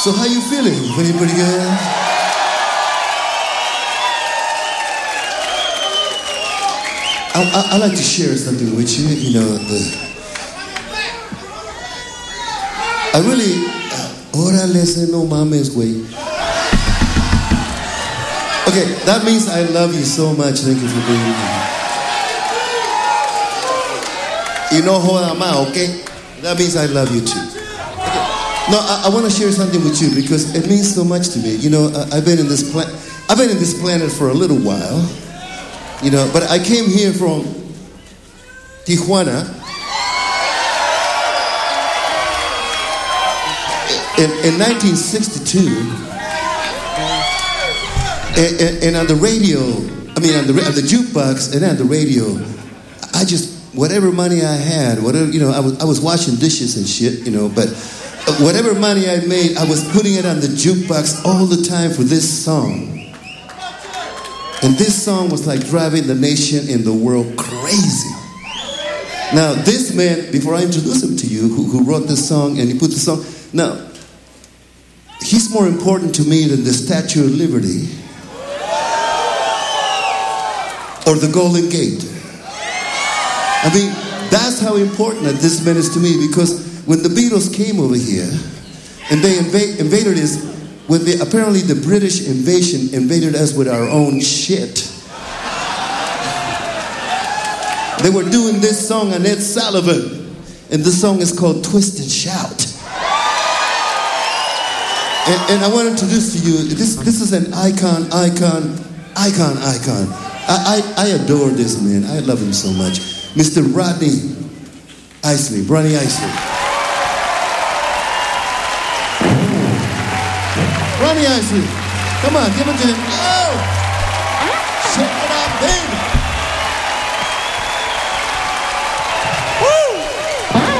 So how you feeling? Feeling pretty good? I like to share something with you. You know, I really, órale, no mames, güey. Okay, that means I love you so much. Thank you for being here. You know who am I, okay? That means I love you too. Okay. No, I want to share something with you because it means so much to me. You know, I've been in this planet for a little while. You know, but I came here from Tijuana in 1962, and on the radio, I mean on the jukebox and on the radio, I just, whatever money I had, whatever, you know, I was washing dishes and shit, you know, but whatever money I made, I was putting it on the jukebox all the time for this song. And this song was like driving the nation and the world crazy. Now, this man, before I introduce him to you, who wrote this song and he put the song, now, he's more important to me than the Statue of Liberty or the Golden Gate. I mean, that's how important that this man is to me, because when the Beatles came over here and they invaded us, when apparently the British invasion invaded us with our own shit. They were doing this song on Ed Sullivan, and this song is called Twist and Shout. And I want to introduce to you, this is an icon. I adore this man. I love him so much. Mr. Ronnie Isley. Ronnie Isley. Come on, give it to him. Oh!